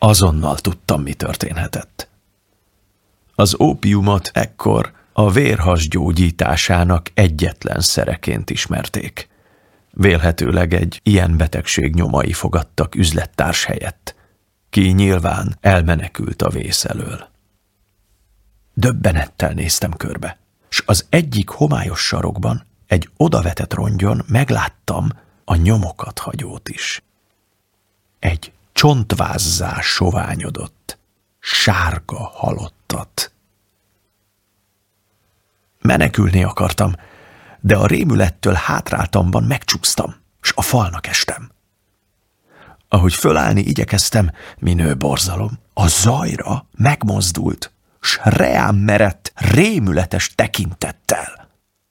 Azonnal tudtam, mi történhetett. Az ópiumot ekkor a vérhas gyógyításának egyetlen szereként ismerték. Vélhetőleg egy ilyen betegség nyomai fogadtak üzlettárs helyett, ki nyilván elmenekült a vész elől. Döbbenettel néztem körbe, s az egyik homályos sarokban, egy odavetett rongyon megláttam a nyomokat hagyót is. Egy csontvázzá soványodott, sárga halottat. Menekülni akartam, de a rémülettől hátráltamban megcsúsztam, s a falnak estem. Ahogy fölállni igyekeztem, minő borzalom, a zajra megmozdult, s reám merett rémületes tekintettel.